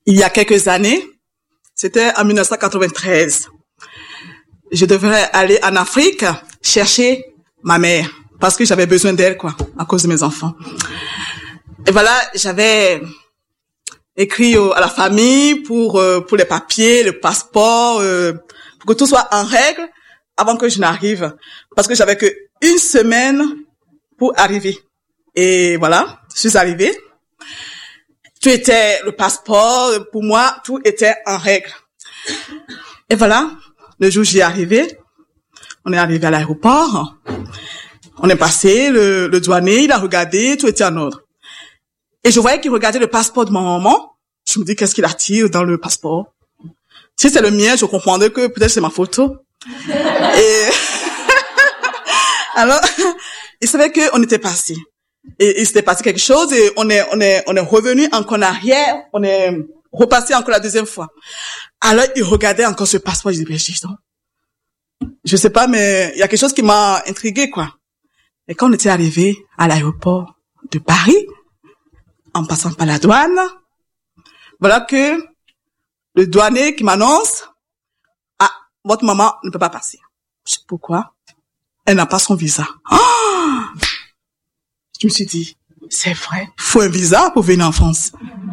il y a quelques années, c'était en 1993. Je devrais aller en Afrique chercher ma mère parce que j'avais besoin d'elle, quoi, à cause de mes enfants. Et voilà, j'avais écrit à la famille pour les papiers, le passeport, pour que tout soit en règle avant que je n'arrive, parce que j'avais que une semaine pour arriver. Et voilà, je suis arrivée. Tout était le passeport, pour moi, tout était en règle. Et voilà, le jour où j'y ai arrivé, on est arrivé à l'aéroport, on est passé, le douanier, il a regardé, tout était en ordre. Et je voyais qu'il regardait le passeport de ma maman. Je me dis, qu'est-ce qu'il attire dans le passeport? Si c'est le mien, je comprendrais que peut-être c'est ma photo. Et alors, il savait qu'on était passé. Et il s'était passé quelque chose et on est revenu encore en arrière, on est repassé encore la deuxième fois. Alors, il regardait encore ce passeport, je dis, je sais pas, mais il y a quelque chose qui m'a intrigué, quoi. Et quand on était arrivé à l'aéroport de Paris, en passant par la douane, voilà que le douanier qui m'annonce, ah, votre maman ne peut pas passer. Je sais pourquoi. Elle n'a pas son visa. Oh! Je me suis dit, c'est vrai, il faut un visa pour venir en France.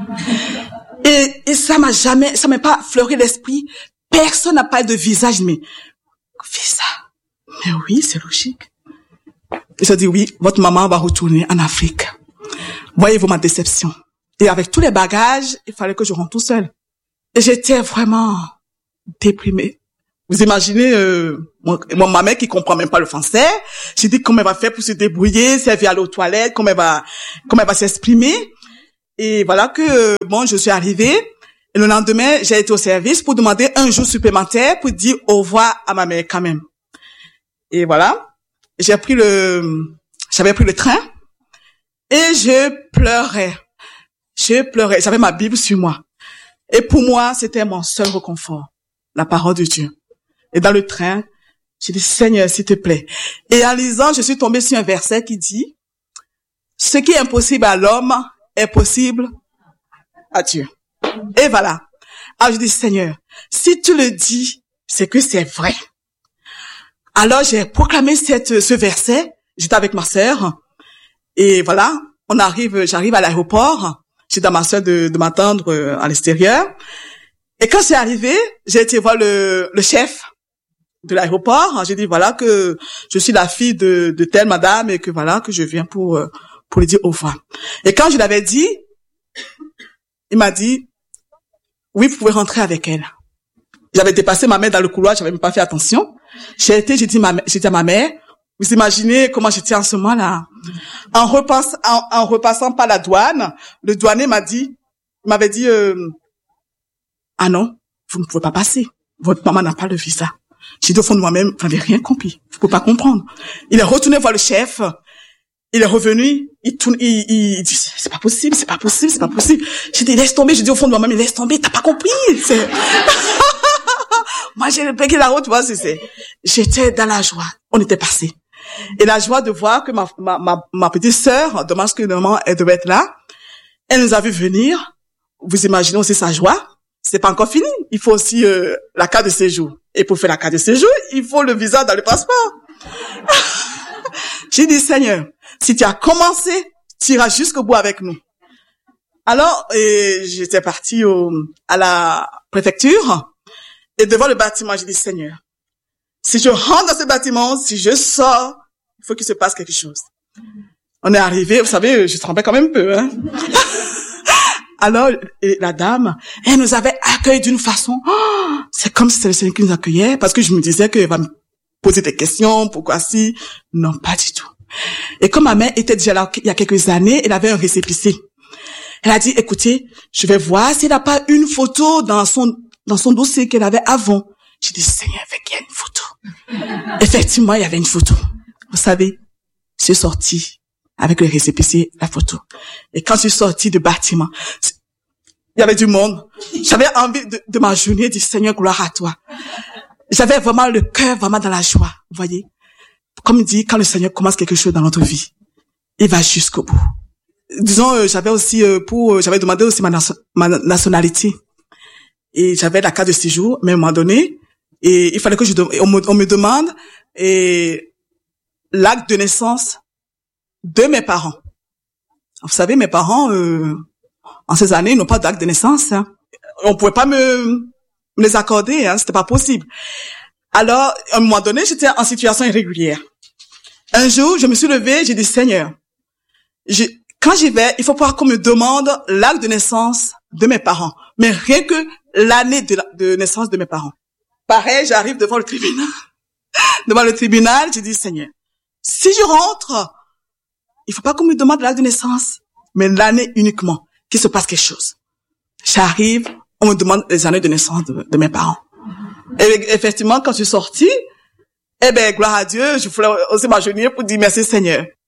Et ça m'a pas fleuré l'esprit. Personne n'a pas de visa. Je dis, mais, visa? Mais oui, c'est logique. Ils se dit, oui, votre maman va retourner en Afrique. Voyez-vous ma déception. Et avec tous les bagages, il fallait que je rentre tout seul. Et j'étais vraiment déprimée. Vous imaginez, ma mère qui comprend même pas le français. J'ai dit comment elle va faire pour se débrouiller, si elle vient aller aux toilettes, comment elle va s'exprimer. Et voilà que, je suis arrivée. Et le lendemain, j'ai été au service pour demander un jour supplémentaire pour dire au revoir à ma mère quand même. Et voilà. J'avais pris le train. Et je pleurais. J'avais ma Bible sur moi. Et pour moi, c'était mon seul réconfort. La parole de Dieu. Et dans le train, j'ai dit, Seigneur, s'il te plaît. Et en lisant, je suis tombée sur un verset qui dit, ce qui est impossible à l'homme est possible à Dieu. Et voilà. Alors je dis, Seigneur, si tu le dis, c'est que c'est vrai. Alors j'ai proclamé ce verset. J'étais avec ma sœur. Et voilà, j'arrive à l'aéroport. J'ai dit à ma sœur de m'attendre à l'extérieur. Et quand c'est arrivé, j'ai été voir le chef de l'aéroport. J'ai dit voilà que je suis la fille de telle madame et que voilà que je viens pour lui dire au revoir. Et quand je l'avais dit, il m'a dit oui, vous pouvez rentrer avec elle. J'avais dépassé ma mère dans le couloir, j'avais même pas fait attention. J'ai dit à ma mère, vous imaginez comment j'étais en ce moment-là. En repassant par la douane, le douanier m'avait dit ah non, vous ne pouvez pas passer. Votre maman n'a pas le visa. J'ai dit au fond de moi-même, vous n'avez rien compris. Vous ne pouvez pas comprendre. Il est retourné voir le chef. Il est revenu. Il dit, c'est pas possible. J'ai dit, laisse tomber. J'ai dit au fond de moi-même, laisse tomber. T'as pas compris. Moi, j'ai payé la route, tu vois, j'étais dans la joie. On était passé. Et la joie de voir que ma petite sœur, dommage que normalement elle devait être là, elle nous a vu venir. Vous imaginez aussi sa joie. C'est pas encore fini. Il faut aussi la carte de séjour. Et pour faire la carte de séjour, il faut le visa dans le passeport. J'ai dit, Seigneur, si tu as commencé, tu iras jusqu'au bout avec nous. Alors, j'étais partie à la préfecture. Et devant le bâtiment, j'ai dit, Seigneur, si je rentre dans ce bâtiment, si je sors, il faut qu'il se passe quelque chose. On est arrivé, vous savez, je tremblais quand même un peu, hein. Alors, la dame, elle nous avait accueillis d'une façon, c'est comme si c'était le Seigneur qui nous accueillait, parce que je me disais qu'elle va me poser des questions, pourquoi si? Non, pas du tout. Et comme ma mère était déjà là il y a quelques années, elle avait un récépissé. Elle a dit, écoutez, je vais voir s'il n'a pas une photo dans son dossier qu'elle avait avant. J'ai dit, Seigneur, il y a une photo. Effectivement, il y avait une photo. Vous savez, je suis sortie avec le récépissé, la photo. Et quand je suis sortie du bâtiment, il y avait du monde. J'avais envie de m'agenouiller, de dire, Seigneur, gloire à toi. J'avais vraiment le cœur vraiment dans la joie, vous voyez. Comme il dit, quand le Seigneur commence quelque chose dans notre vie, il va jusqu'au bout. Disons, j'avais demandé aussi ma nationalité. et j'avais la carte de séjour, mais à un moment donné, et il fallait que on me demande, et l'acte de naissance de mes parents. Vous savez, mes parents, en ces années, ils n'ont pas d'acte de naissance, hein. On pouvait pas me les accorder, hein, c'était pas possible. Alors, à un moment donné, j'étais en situation irrégulière. Un jour, je me suis levée, j'ai dit, Seigneur, quand j'y vais, il faut pas qu'on me demande l'acte de naissance de mes parents, mais rien que l'année de naissance de mes parents. Pareil, j'arrive devant le tribunal. Devant le tribunal, j'ai dit, Seigneur, si je rentre, il faut pas qu'on me demande l'acte de naissance, mais l'année uniquement, qu'il se passe quelque chose. J'arrive, on me demande les années de naissance de mes parents. Et effectivement, quand je suis sortie, gloire à Dieu, je voulais aussi m'agenouiller pour dire merci Seigneur.